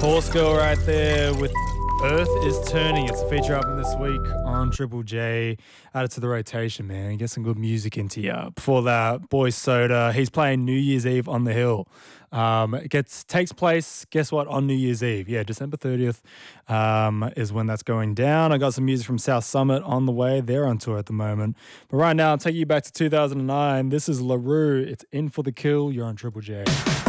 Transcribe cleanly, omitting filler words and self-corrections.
Horse Girl right there with Earth is Turning. It's a feature album this week on Triple J. Add it to the rotation, man. Get some good music into you. Before that, Boy Soda. He's playing New Year's Eve on the Hill. Takes place, guess what, on New Year's Eve. Yeah, December 30th is when that's going down. I got some music from South Summit on the way. They're on tour at the moment. But right now, I'm taking you back to 2009. This is LaRue. It's In for the Kill. You're on Triple J.